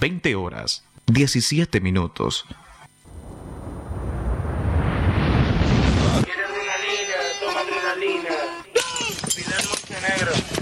20 horas, 17 minutos. ¿Quieres adrenalina? Toma adrenalina. Pilar Montenegro.